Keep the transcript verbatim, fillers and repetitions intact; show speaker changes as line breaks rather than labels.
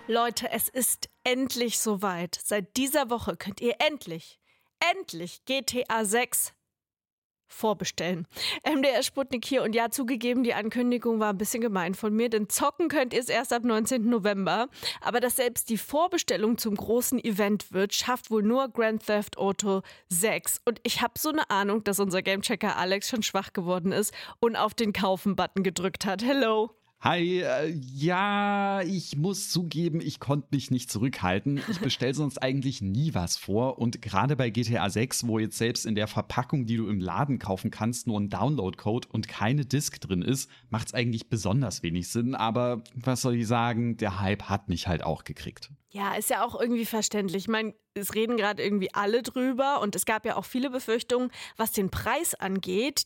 Leute, es ist endlich soweit. Seit dieser Woche könnt ihr endlich, endlich G T A sechs vorbestellen. M D R Sputnik hier und ja, zugegeben, die Ankündigung war ein bisschen gemein von mir, denn zocken könnt ihr es erst ab neunzehnten November. Aber dass selbst die Vorbestellung zum großen Event wird, schafft wohl nur Grand Theft Auto sechs. Und ich habe so eine Ahnung, dass unser Gamechecker Alex schon schwach geworden ist und auf den Kaufen-Button gedrückt hat. Hello!
Hi, äh, ja, ich muss zugeben, ich konnte mich nicht zurückhalten. Ich bestelle sonst eigentlich nie was vor. Und gerade bei G T A sechs, wo jetzt selbst in der Verpackung, die du im Laden kaufen kannst, nur ein Download-Code und keine Disc drin ist, macht es eigentlich besonders wenig Sinn. Aber was soll ich sagen, der Hype hat mich halt auch gekriegt.
Ja, ist ja auch irgendwie verständlich. Ich meine, es reden gerade irgendwie alle drüber und es gab ja auch viele Befürchtungen, was den Preis angeht.